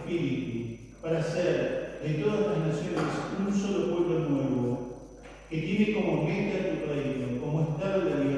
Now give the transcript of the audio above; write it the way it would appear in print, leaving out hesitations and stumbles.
espíritu, para hacer de todas las naciones un solo pueblo nuevo, que tiene como meta tu reino, como estado de la